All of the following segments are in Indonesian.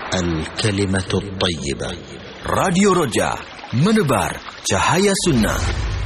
الكلمة الطيبة. راديو رجاء menebar cahaya sunnah.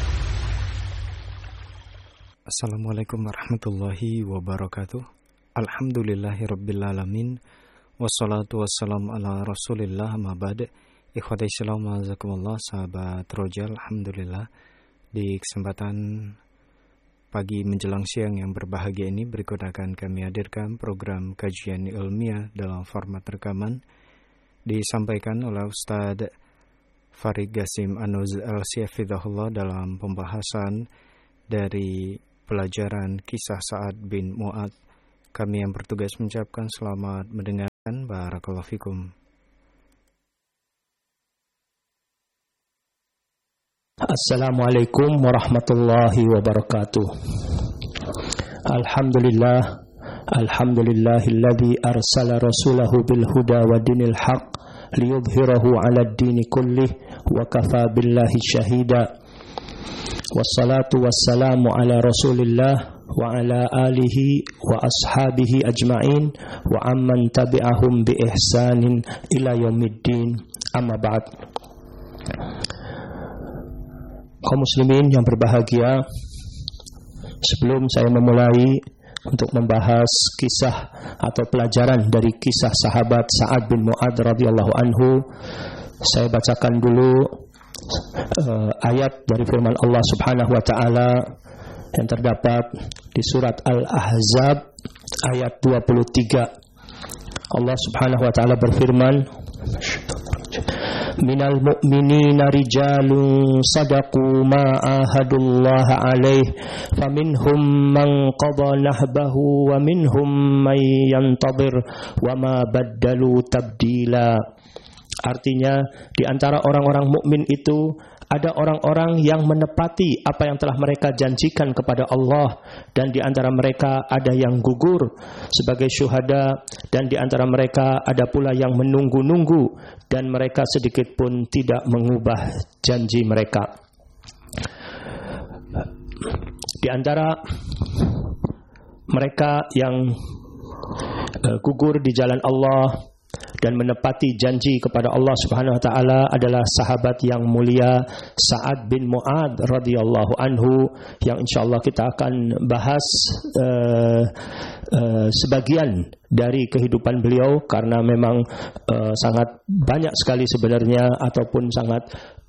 Assalamualaikum warahmatullahi wabarakatuh. Alhamdulillahirabbil alamin. Wassalatu wassalamu ala Rasulillah ma ba'd. Ikhwati Islam azakumullah, sahabat Roja, alhamdulillah di kesempatan pagi menjelang siang yang berbahagia ini berikut akan kami hadirkan program kajian ilmiah dalam format rekaman disampaikan oleh Ustadz Farid Gasim Anuz Al-Siyafidahullah dalam pembahasan dari pelajaran kisah Sa'ad bin Mu'ad. Kami yang bertugas mengucapkan selamat mendengarkan. Barakallahu fikum. Assalamualaikum warahmatullahi wabarakatuh. Alhamdulillahilladzi arsala rasulahu bil huda wa dinil haq liyudhhirahu 'alad dini kullih wa kafa billahi syahida. Wassalatu wassalamu ala Rasulillah wa ala alihi wa ashabihi ajma'in wa amman tabi'ahum bi ihsanin ila yaumiddin. Amma ba'd. Kaum muslimin yang berbahagia, sebelum saya memulai untuk membahas kisah atau pelajaran dari kisah sahabat Sa'ad bin Mu'ad radhiyallahu anhu, saya bacakan dulu ayat dari firman Allah Subhanahu wa taala yang terdapat di surat Al-Ahzab ayat 23. Allah Subhanahu wa taala berfirman, minal mu'minina rijalun sadaqu ma ahadullaha alaih faminhum man qada nahbahu wa minhum man yantadir wa ma baddalu tabdila. Artinya, di antara orang-orang mukmin itu ada orang-orang yang menepati apa yang telah mereka janjikan kepada Allah, dan di antara mereka ada yang gugur sebagai syuhada, dan di antara mereka ada pula yang menunggu-nunggu dan mereka sedikit pun tidak mengubah janji mereka. Di antara mereka yang gugur di jalan Allah dan menepati janji kepada Allah Subhanahu wa taala adalah sahabat yang mulia Sa'ad bin Mu'ad radhiyallahu anhu, yang insyaallah kita akan bahas sebagian dari kehidupan beliau, karena memang sangat banyak sekali sebenarnya, ataupun sangat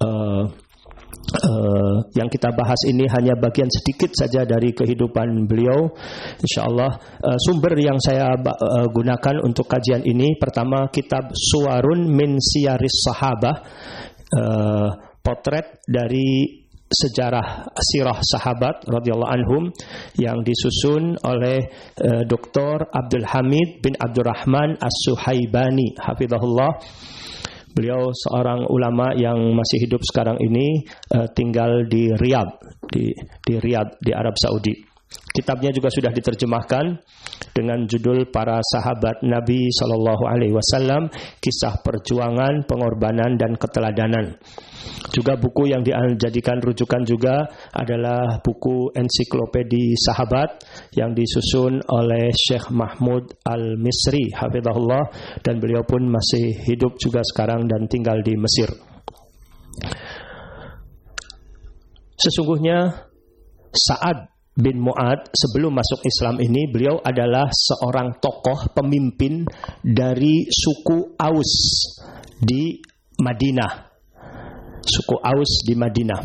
yang kita bahas ini hanya bagian sedikit saja dari kehidupan beliau. InsyaAllah sumber yang saya gunakan untuk kajian ini, pertama kitab Suwarun min Siyaris Sahabah, potret dari sejarah sirah sahabat radhiyallahu anhum, yang disusun oleh Dr. Abdul Hamid bin Abdurrahman As-Suhaibani hafizahullah. Beliau seorang ulama yang masih hidup sekarang ini, tinggal di Riyadh, di Riyadh di Arab Saudi. Kitabnya juga sudah diterjemahkan dengan judul Para Sahabat Nabi Sallallahu Alaihi Wasallam, Kisah Perjuangan, Pengorbanan dan Keteladanan. Juga buku yang dijadikan rujukan juga adalah buku Ensiklopedi Sahabat yang disusun oleh Syekh Mahmud Al-Misri hafizahullah, dan beliau pun masih hidup juga sekarang dan tinggal di Mesir. Sesungguhnya Sa'ad bin Mu'ad sebelum masuk Islam ini, beliau adalah seorang tokoh pemimpin dari suku Aus di Madinah. Suku Aus di Madinah,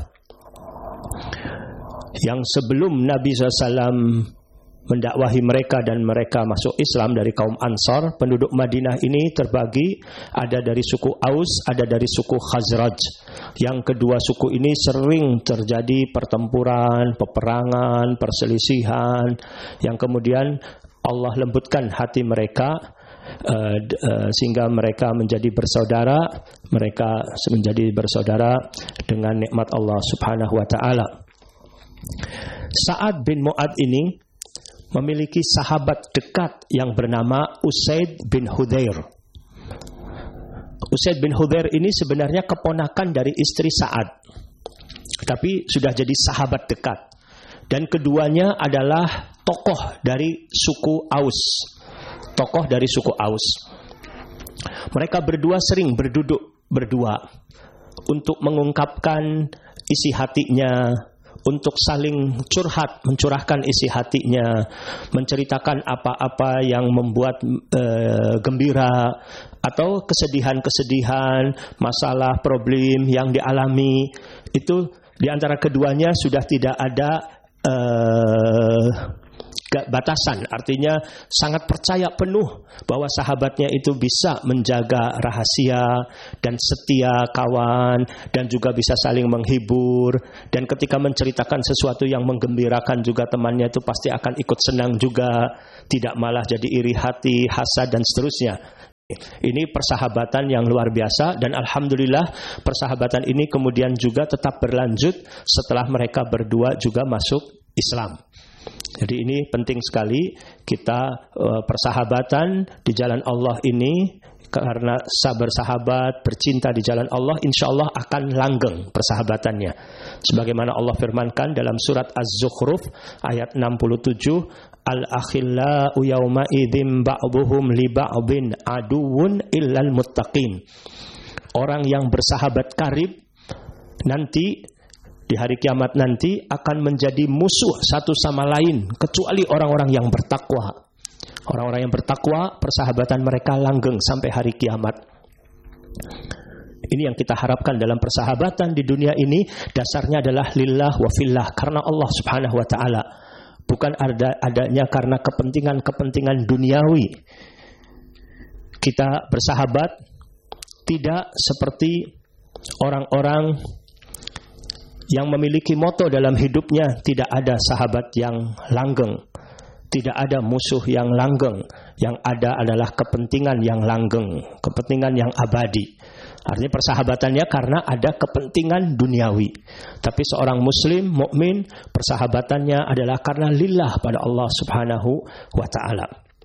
yang sebelum Nabi SAW mendakwahi mereka dan mereka masuk Islam dari kaum Ansar, penduduk Madinah ini terbagi, ada dari suku Aus, ada dari suku Khazraj. Yang kedua suku ini sering terjadi pertempuran, peperangan, perselisihan, yang kemudian Allah lembutkan hati mereka, sehingga mereka menjadi bersaudara. Mereka menjadi bersaudara dengan nikmat Allah Subhanahu wa taala. Sa'ad bin Mu'ad ini memiliki sahabat dekat yang bernama Usaid bin Hudzair. Usaid bin Hudzair ini sebenarnya keponakan dari istri Sa'ad, tapi sudah jadi sahabat dekat. Dan keduanya adalah tokoh dari suku Aus. Mereka berdua sering berduduk berdua untuk mengungkapkan isi hatinya, untuk saling curhat, mencurahkan isi hatinya, menceritakan apa-apa yang membuat gembira atau kesedihan-kesedihan, masalah, problem yang dialami. Itu di antara keduanya sudah tidak ada batasan, artinya sangat percaya penuh bahwa sahabatnya itu bisa menjaga rahasia dan setia kawan, dan juga bisa saling menghibur, dan ketika menceritakan sesuatu yang menggembirakan juga temannya itu pasti akan ikut senang juga, tidak malah jadi iri hati, hasad dan seterusnya. Ini persahabatan yang luar biasa, dan alhamdulillah persahabatan ini kemudian juga tetap berlanjut setelah mereka berdua juga masuk Islam. Jadi ini penting sekali kita persahabatan di jalan Allah ini, karena bersahabat, bercinta di jalan Allah, insya Allah akan langgeng persahabatannya. Sebagaimana Allah firmankan dalam surat Az-Zukhruf ayat 67, Al-akhillau yawma idzim ba'duhum li ba'din aduwwun illal muttaqin. Orang yang bersahabat karib nanti di hari kiamat nanti akan menjadi musuh satu sama lain kecuali orang-orang yang bertakwa. Orang-orang yang bertakwa, persahabatan mereka langgeng sampai hari kiamat. Ini yang kita harapkan dalam persahabatan di dunia ini, dasarnya adalah lillah wa fillah, karena Allah Subhanahu wa taala. Bukan adanya karena kepentingan-kepentingan duniawi. Kita bersahabat tidak seperti orang-orang yang memiliki moto dalam hidupnya, tidak ada sahabat yang langgeng, tidak ada musuh yang langgeng. Yang ada adalah kepentingan yang langgeng, kepentingan yang abadi. Artinya persahabatannya karena ada kepentingan duniawi. Tapi seorang muslim, mukmin, persahabatannya adalah karena lillah pada Allah Subhanahu wa ta'ala.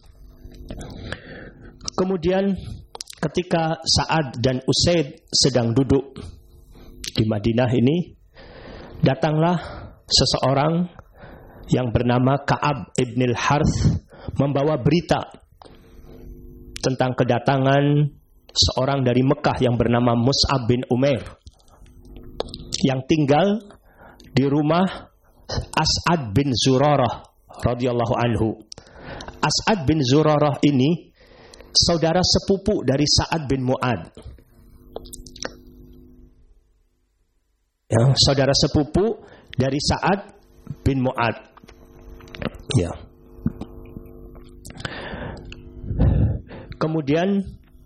Kemudian ketika Sa'ad dan Usaid sedang duduk di Madinah ini, datanglah seseorang yang bernama Ka'ab ibn al-Harth membawa berita tentang kedatangan seorang dari Mekah yang bernama Mus'ab bin Umair yang tinggal di rumah As'ad bin Zurarah radhiyallahu anhu. As'ad bin Zurarah ini saudara sepupu dari Sa'ad bin Mu'ad. Ya, saudara sepupu dari Sa'ad bin Mu'ad. Ya. Kemudian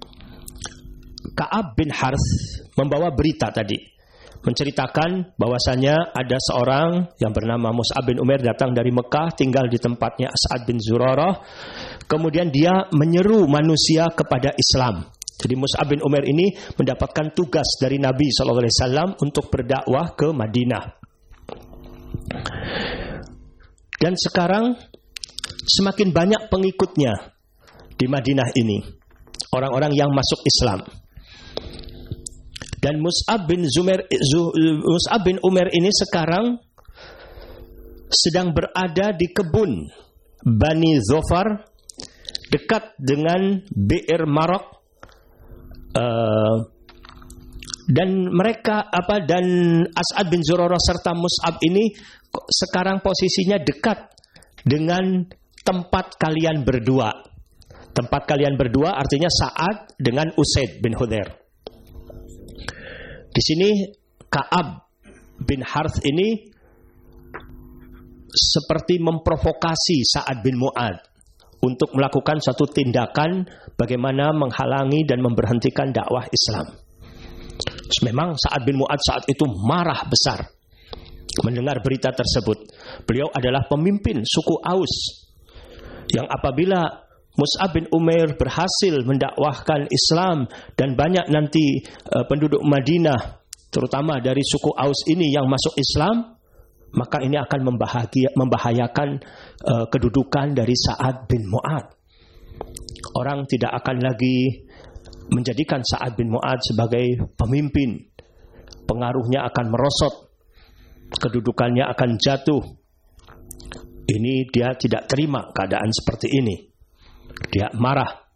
Ka'ab bin Harth membawa berita tadi, menceritakan bahwasanya ada seorang yang bernama Mus'ab bin Umair datang dari Mekah, tinggal di tempatnya As'ad bin Zurarah. Kemudian dia menyeru manusia kepada Islam. Jadi Mus'ab bin Umair ini mendapatkan tugas dari Nabi SAW untuk berdakwah ke Madinah. Dan sekarang semakin banyak pengikutnya di Madinah ini, orang-orang yang masuk Islam. Dan Mus'ab bin Umair ini sekarang sedang berada di kebun Bani Zofar dekat dengan Bi'r Marok. Dan As'ad bin Zurarah serta Mus'ab ini sekarang posisinya dekat dengan tempat kalian berdua. Tempat kalian berdua artinya Sa'ad dengan Usaid bin Hudzair. Di sini Ka'ab bin Harth ini seperti memprovokasi Sa'ad bin Mu'ad untuk melakukan satu tindakan bagaimana menghalangi dan memberhentikan dakwah Islam. Memang Sa'ad bin Mu'ad saat itu marah besar mendengar berita tersebut. Beliau adalah pemimpin suku Aus yang apabila Mus'ab bin Umair berhasil mendakwahkan Islam dan banyak nanti penduduk Madinah, terutama dari suku Aus ini yang masuk Islam, maka ini akan membahayakan kedudukan dari Sa'ad bin Mu'ad. Orang tidak akan lagi menjadikan Sa'ad bin Mu'ad sebagai pemimpin. Pengaruhnya akan merosot, kedudukannya akan jatuh. Ini dia tidak terima keadaan seperti ini. Dia marah.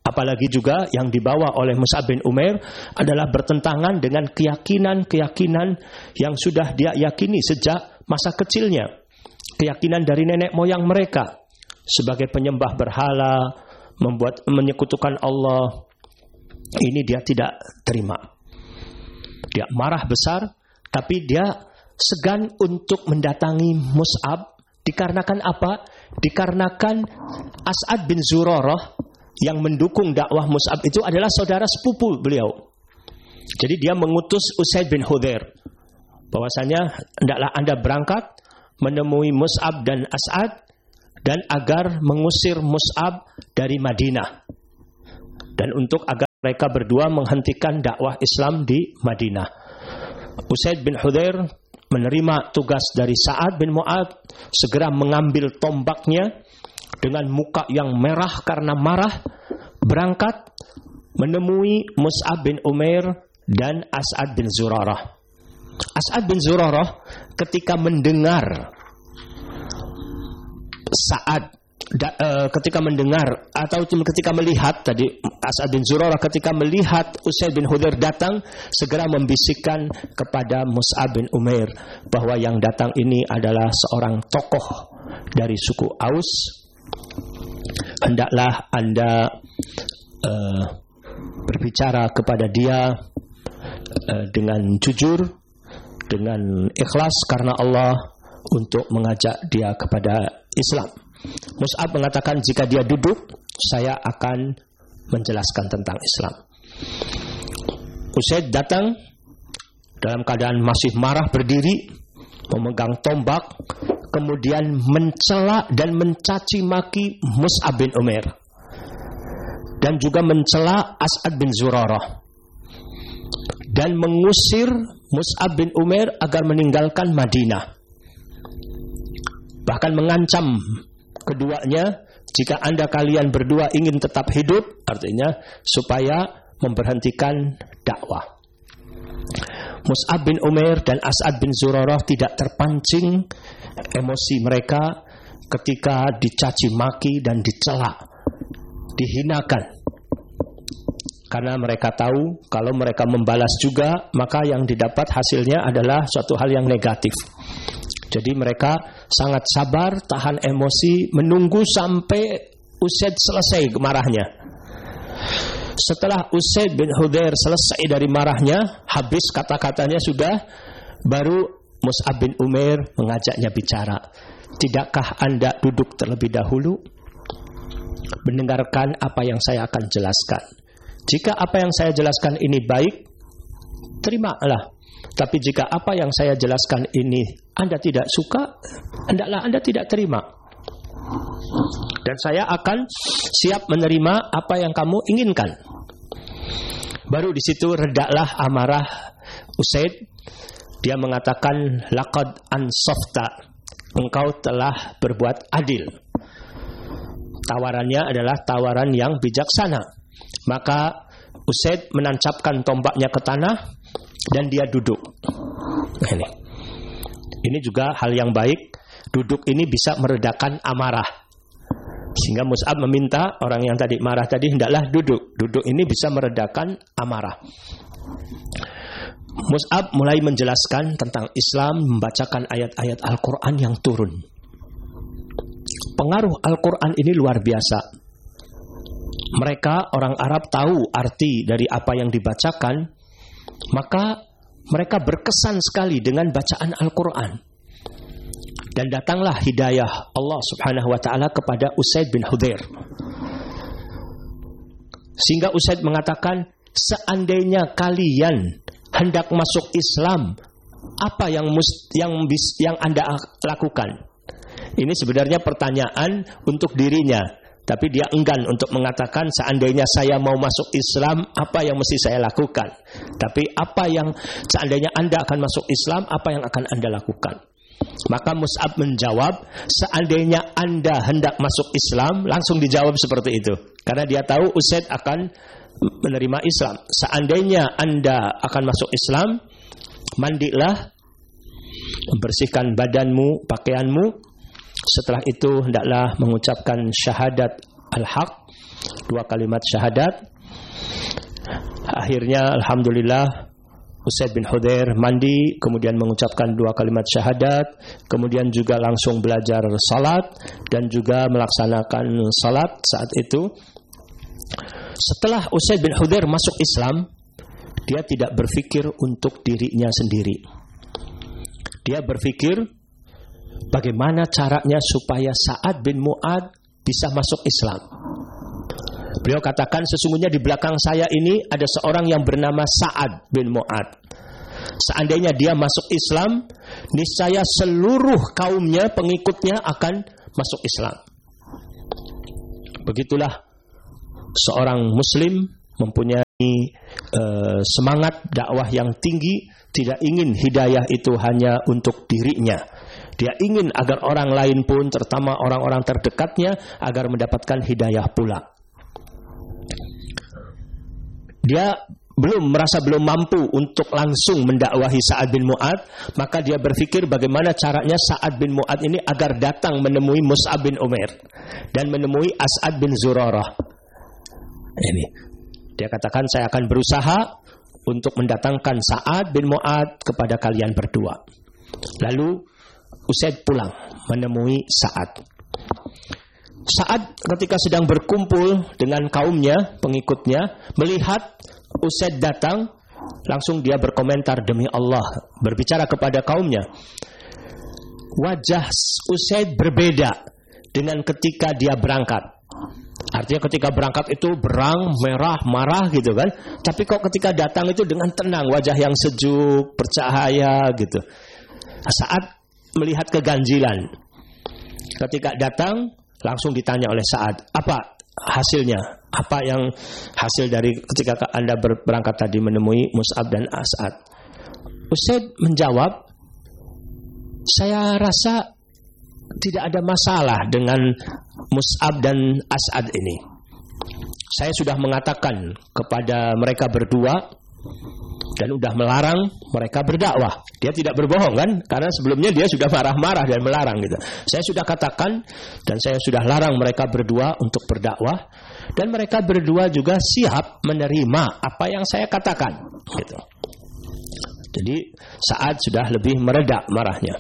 Apalagi juga yang dibawa oleh Mus'ab bin Umair adalah bertentangan dengan keyakinan-keyakinan yang sudah dia yakini sejak masa kecilnya. Keyakinan dari nenek moyang mereka sebagai penyembah berhala, menyekutukan Allah. Ini dia tidak terima. Dia marah besar, tapi dia segan untuk mendatangi Mus'ab. Dikarenakan apa? Dikarenakan As'ad bin Zurarah yang mendukung dakwah Mus'ab itu adalah saudara sepupu beliau. Jadi dia mengutus Usaid bin Hudhair bahwasanya hendaklah Anda berangkat menemui Mus'ab dan As'ad dan agar mengusir Mus'ab dari Madinah. Dan untuk agar mereka berdua menghentikan dakwah Islam di Madinah. Usaid bin Hudhair menerima tugas dari Sa'ad bin Mu'adz, segera mengambil tombaknya dengan muka yang merah karena marah, berangkat menemui Mus'ab bin Umair dan As'ad bin Zurarah. As'ad bin Zurarah ketika mendengar ketika melihat tadi As'ad bin Zurarah ketika melihat Usaid bin Hudhair datang, segera membisikkan kepada Mus'ab bin Umair bahwa yang datang ini adalah seorang tokoh dari suku Aus. Hendaklah Anda berbicara kepada dia dengan jujur, dengan ikhlas karena Allah, untuk mengajak dia kepada Islam. Mus'ab mengatakan jika dia duduk, saya akan menjelaskan tentang Islam. Usaid datang dalam keadaan masih marah, berdiri, memegang tombak, kemudian mencela dan mencaci maki Mus'ab bin Umair dan juga mencela As'ad bin Zurarah dan mengusir Mus'ab bin Umair agar meninggalkan Madinah. Bahkan mengancam keduanya, jika Anda kalian berdua ingin tetap hidup, artinya supaya memberhentikan dakwah. Mus'ab bin Umair dan As'ad bin Zurarah tidak terpancing emosi mereka ketika dicaci maki dan dicela, dihinakan. Karena mereka tahu kalau mereka membalas juga, maka yang didapat hasilnya adalah suatu hal yang negatif. Jadi mereka sangat sabar, tahan emosi, menunggu sampai Usaid selesai marahnya. Setelah Usaid bin Hudhair selesai dari marahnya, habis kata-katanya sudah, baru Mus'ab bin Umair mengajaknya bicara. Tidakkah Anda duduk terlebih dahulu? Mendengarkan apa yang saya akan jelaskan. Jika apa yang saya jelaskan ini baik, terimalah. Tapi jika apa yang saya jelaskan ini Anda tidak suka, hendaklah Anda tidak terima. Dan saya akan siap menerima apa yang kamu inginkan. Baru di situ redaklah amarah Usaid. Dia mengatakan, laqad ansafta, engkau telah berbuat adil. Tawarannya adalah tawaran yang bijaksana. Maka Usaid menancapkan tombaknya ke tanah dan dia duduk. Ini juga hal yang baik. Duduk ini bisa meredakan amarah. Sehingga Mus'ab meminta orang yang tadi marah tadi, hendaklah duduk. Duduk ini bisa meredakan amarah. Mus'ab mulai menjelaskan tentang Islam, membacakan ayat-ayat Al-Quran yang turun. Pengaruh Al-Quran ini luar biasa. Mereka, orang Arab, tahu arti dari apa yang dibacakan, maka mereka berkesan sekali dengan bacaan Al-Quran. Dan datanglah hidayah Allah subhanahu wa ta'ala kepada Usaid bin Hudhair. Sehingga Usaid mengatakan, seandainya kalian hendak masuk Islam, apa yang Anda lakukan? Ini sebenarnya pertanyaan untuk dirinya, tapi dia enggan untuk mengatakan seandainya saya mau masuk Islam, apa yang mesti saya lakukan. Tapi apa yang seandainya Anda akan masuk Islam, apa yang akan Anda lakukan? Maka Mus'ab menjawab, seandainya Anda hendak masuk Islam, langsung dijawab seperti itu. Karena dia tahu Usaid akan menerima Islam. Seandainya Anda akan masuk Islam, mandilah, bersihkan badanmu, pakaianmu. Setelah itu hendaklah mengucapkan syahadat al-haq, 2 kalimat syahadat. Akhirnya alhamdulillah Usaid bin Hudzair mandi, kemudian mengucapkan 2 kalimat syahadat, kemudian juga langsung belajar salat dan juga melaksanakan salat saat itu. Setelah Usaid bin Hudzair masuk Islam, dia tidak berpikir untuk dirinya sendiri. Dia berpikir bagaimana caranya supaya Sa'ad bin Mu'adz bisa masuk Islam. Beliau katakan, sesungguhnya di belakang saya ini ada seorang yang bernama Sa'ad bin Mu'adz. Seandainya dia masuk Islam, niscaya seluruh kaumnya, pengikutnya akan masuk Islam. Begitulah seorang muslim mempunyai semangat dakwah yang tinggi, tidak ingin hidayah itu hanya untuk dirinya. Dia ingin agar orang lain pun, terutama orang-orang terdekatnya, agar mendapatkan hidayah pula. Dia merasa belum mampu untuk langsung mendakwahi Sa'ad bin Mu'adz, maka dia berpikir bagaimana caranya Sa'ad bin Mu'adz ini agar datang menemui Mus'ab bin Umair dan menemui As'ad bin Zurarah. Ini dia katakan, saya akan berusaha untuk mendatangkan Sa'ad bin Mu'adz kepada kalian berdua. Lalu Usaid pulang menemui Sa'ad. Sa'ad ketika sedang berkumpul dengan kaumnya, pengikutnya, melihat Usaid datang, langsung dia berkomentar, demi Allah, berbicara kepada kaumnya, wajah Usaid berbeda dengan ketika dia berangkat. Artinya ketika berangkat itu berang, merah, marah gitu kan. Tapi kok ketika datang itu dengan tenang, wajah yang sejuk, bercahaya gitu. Sa'ad melihat keganjilan. Ketika datang, langsung ditanya oleh Sa'ad, apa hasilnya? Apa yang hasil dari ketika Anda berangkat tadi menemui Mus'ab dan As'ad? Usaid menjawab, saya rasa tidak ada masalah dengan Mus'ab dan As'ad ini. Saya sudah mengatakan kepada mereka berdua dan sudah melarang mereka berdakwah. Dia tidak berbohong kan? Karena sebelumnya dia sudah marah-marah dan melarang gitu. Saya sudah katakan dan saya sudah larang mereka berdua untuk berdakwah, dan mereka berdua juga siap menerima apa yang saya katakan gitu. Jadi saat sudah lebih mereda marahnya.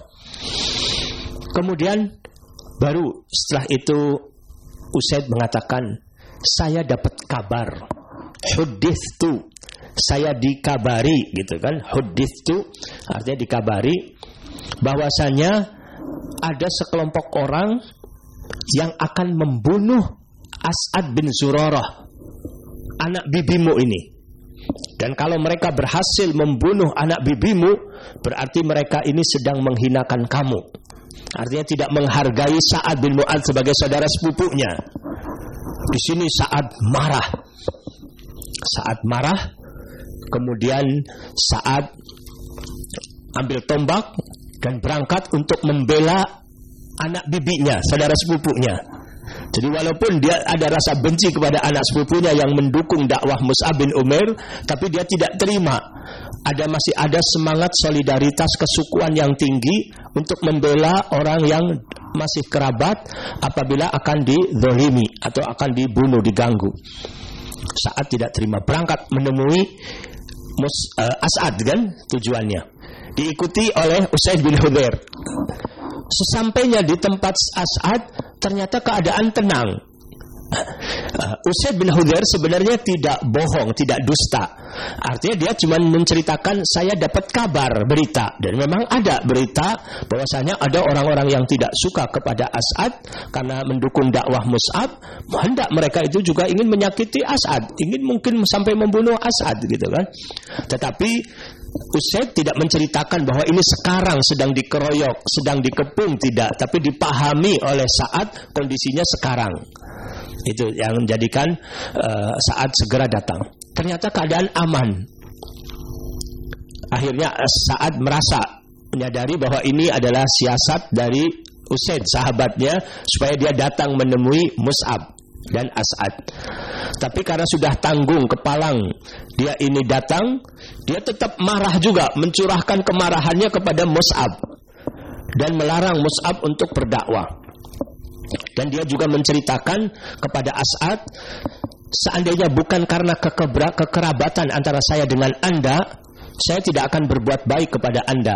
Kemudian baru setelah itu Usaid mengatakan, saya dapat kabar, huddithu, saya dikabari gitu kan. Huddithu artinya dikabari bahwasanya ada sekelompok orang yang akan membunuh As'ad bin Zurarah, anak bibimu ini. Dan kalau mereka berhasil membunuh anak bibimu, berarti mereka ini sedang menghinakan kamu. Artinya tidak menghargai Sa'ad bin Mu'adz sebagai saudara sepupunya. Di sini Sa'ad marah. Sa'ad marah. Kemudian Sa'ad ambil tombak dan berangkat untuk membela anak bibinya, saudara sepupunya. Jadi walaupun dia ada rasa benci kepada anak sepupunya yang mendukung dakwah Mus'ab bin Umair, tapi dia tidak terima. Masih ada semangat solidaritas kesukuan yang tinggi untuk membela orang yang masih kerabat apabila akan dizalimi atau akan dibunuh, diganggu. Saat tidak terima, berangkat menemui As'ad kan tujuannya. Diikuti oleh Usaid bin Hudzair. Sesampainya di tempat As'ad, ternyata keadaan tenang. Usaid bin Hudzair sebenarnya tidak bohong, tidak dusta. Artinya dia cuma menceritakan, saya dapat kabar, berita. Dan memang ada berita bahwasanya ada orang-orang yang tidak suka kepada As'ad karena mendukung dakwah Mus'ab. Hendak mereka itu juga ingin menyakiti As'ad, ingin mungkin sampai membunuh As'ad gitu kan. Tetapi Usaid tidak menceritakan bahwa ini sekarang sedang dikeroyok, sedang dikepung, tidak. Tapi dipahami oleh Sa'ad kondisinya sekarang. Itu yang menjadikan Sa'ad segera datang. Ternyata keadaan aman. Akhirnya Sa'ad merasa menyadari bahwa ini adalah siasat dari Usaid, sahabatnya, supaya dia datang menemui Mus'ab dan As'ad. Tapi karena sudah tanggung kepalang dia ini datang, dia tetap marah juga, mencurahkan kemarahannya kepada Mus'ab dan melarang Mus'ab untuk berdakwah. Dan dia juga menceritakan kepada As'ad, seandainya bukan karena kekerabatan antara saya dengan Anda, saya tidak akan berbuat baik kepada Anda.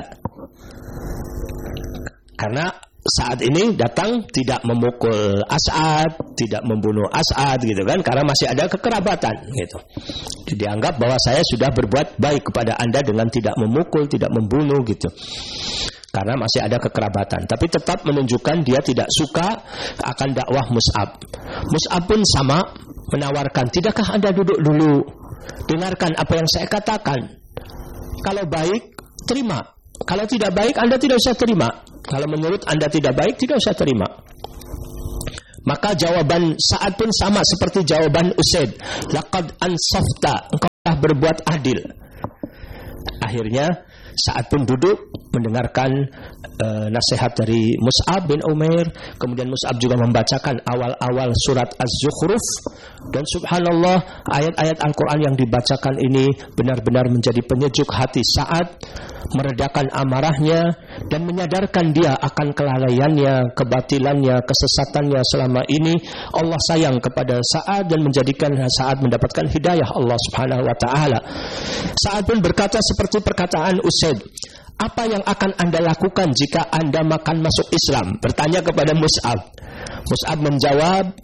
Karena saat ini datang tidak memukul As'ad, tidak membunuh As'ad gitu kan, karena masih ada kekerabatan gitu. Dianggap bahwa saya sudah berbuat baik kepada Anda dengan tidak memukul, tidak membunuh gitu. Karena masih ada kekerabatan, tapi tetap menunjukkan dia tidak suka akan dakwah Mus'ab. Mus'ab pun sama, menawarkan, tidakkah Anda duduk dulu, dengarkan apa yang saya katakan. Kalau baik, terima. Kalau tidak baik, Anda tidak usah terima. Kalau menurut Anda tidak baik, tidak usah terima. Maka jawaban Sa'ad pun sama seperti jawaban Usaid. Laqad ansafta, engkau telah berbuat adil. Akhirnya Sa'ad pun duduk mendengarkan nasihat dari Mus'ab bin Umair. Kemudian Mus'ab juga membacakan awal-awal surat Az-Zukhruf. Dan subhanallah, ayat-ayat Al-Quran yang dibacakan ini benar-benar menjadi penyejuk hati Sa'ad, meredakan amarahnya dan menyadarkan dia akan kelalaiannya, kebatilannya, kesesatannya selama ini. Allah sayang kepada Sa'ad dan menjadikan Sa'ad mendapatkan hidayah Allah Subhanahu wa taala. Sa'ad pun berkata seperti perkataan Usaid, apa yang akan Anda lakukan jika Anda makan masuk Islam? Bertanya kepada Mus'ab. Mus'ab menjawab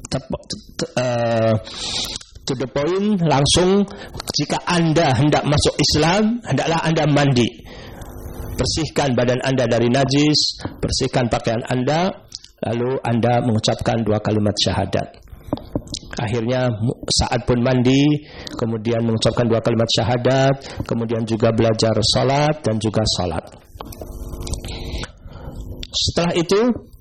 to the point, langsung, jika Anda hendak masuk Islam, hendaklah Anda mandi. Bersihkan badan Anda dari najis, bersihkan pakaian Anda, lalu Anda mengucapkan 2 kalimat syahadat. Akhirnya Sa'ad pun mandi, kemudian mengucapkan 2 kalimat syahadat, kemudian juga belajar salat dan juga salat. Setelah itu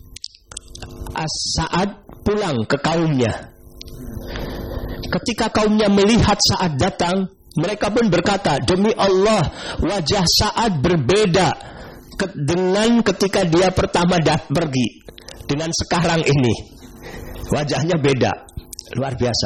Sa'ad pulang ke kaumnya. Ketika kaumnya melihat Sa'ad datang, mereka pun berkata, demi Allah, wajah Sa'ad berbeda dengan ketika dia pertama pergi dengan sekarang ini. Wajahnya beda, luar biasa.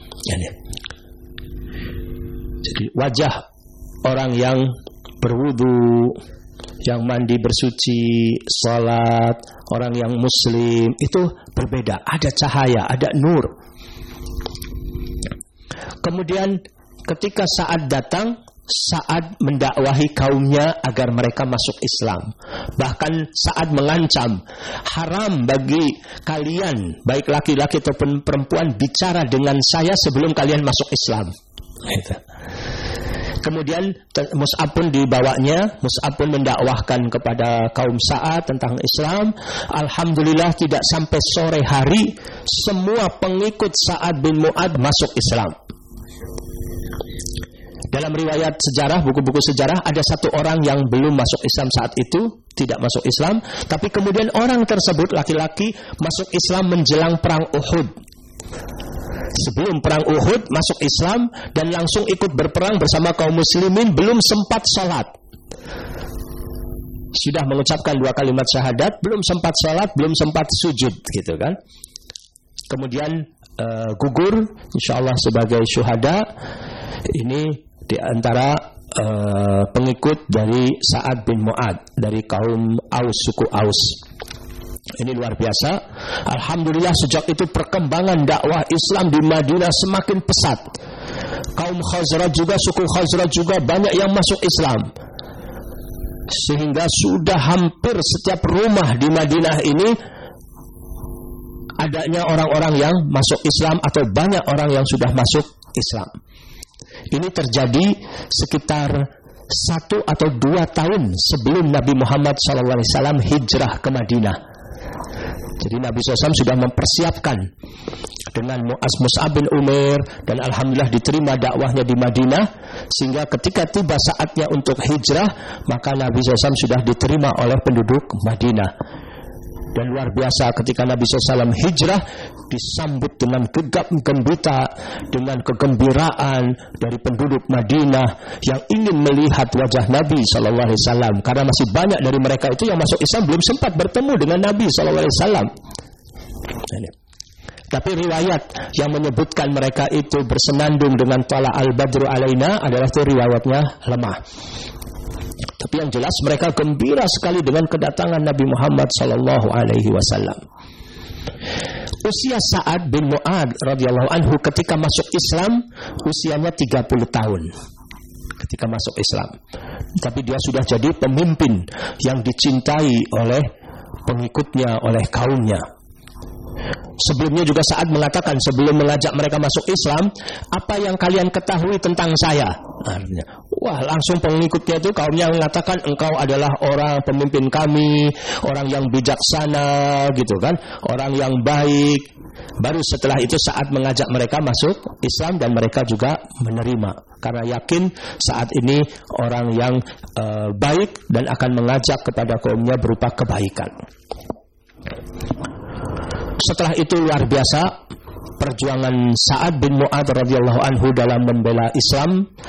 Jadi wajah orang yang berwudu, yang mandi bersuci, salat, orang yang muslim itu berbeda. Ada cahaya, ada nur. Kemudian ketika Sa'ad datang, Sa'ad mendakwahi kaumnya agar mereka masuk Islam. Bahkan Sa'ad mengancam, haram bagi kalian, baik laki-laki ataupun perempuan, bicara dengan saya sebelum kalian masuk Islam. Kemudian Mus'ab pun dibawanya, Mus'ab pun mendakwahkan kepada kaum Sa'ad tentang Islam. Alhamdulillah tidak sampai sore hari, semua pengikut Sa'ad bin Mu'ad masuk Islam. Dalam riwayat sejarah, buku-buku sejarah, ada satu orang yang belum masuk Islam saat itu, tidak masuk Islam, tapi kemudian orang tersebut, laki-laki, masuk Islam menjelang perang Uhud. Sebelum perang Uhud masuk Islam dan langsung ikut berperang bersama kaum muslimin, belum sempat sholat. Sudah mengucapkan 2 kalimat syahadat, belum sempat sholat, belum sempat sujud, gitu kan. Kemudian gugur, insyaallah sebagai syuhada. Ini di antara pengikut dari Sa'ad bin Mu'ad, dari kaum Aus, suku Aus. Ini luar biasa. Alhamdulillah sejak itu perkembangan dakwah Islam di Madinah semakin pesat. Kaum Khazraj juga, suku Khazraj juga banyak yang masuk Islam. Sehingga sudah hampir setiap rumah di Madinah ini adanya orang-orang yang masuk Islam atau banyak orang yang sudah masuk Islam. Ini terjadi sekitar 1 atau 2 tahun sebelum Nabi Muhammad SAW hijrah ke Madinah. Jadi Nabi SAW sudah mempersiapkan dengan Mus'ab bin Umair, dan alhamdulillah diterima dakwahnya di Madinah, sehingga ketika tiba saatnya untuk hijrah, maka Nabi SAW sudah diterima oleh penduduk Madinah. Dan luar biasa ketika Nabi SAW hijrah, disambut dengan gegap gempita, dengan kegembiraan dari penduduk Madinah yang ingin melihat wajah Nabi SAW. Karena masih banyak dari mereka itu yang masuk Islam belum sempat bertemu dengan Nabi SAW. Tapi riwayat yang menyebutkan mereka itu bersenandung dengan Tala al-Badru alaina adalah itu riwayatnya lemah. Tapi yang jelas mereka gembira sekali dengan kedatangan Nabi Muhammad SAW. Usia Sa'ad bin Mu'adz radhiyallahu anhu ketika masuk Islam usianya 30 tahun. Ketika masuk Islam. Tapi dia sudah jadi pemimpin yang dicintai oleh pengikutnya, oleh kaumnya. Sebelumnya juga Sa'ad mengatakan sebelum mengajak mereka masuk Islam, apa yang kalian ketahui tentang saya? Wah, langsung pengikutnya itu kaumnya mengatakan engkau adalah orang pemimpin kami, orang yang bijaksana gitu kan, orang yang baik. Baru setelah itu Sa'ad mengajak mereka masuk Islam dan mereka juga menerima karena yakin saat ini orang yang baik dan akan mengajak kepada kaumnya berupa kebaikan. Setelah itu luar biasa perjuangan Sa'ad bin Mu'adz radhiyallahu anhu dalam membela Islam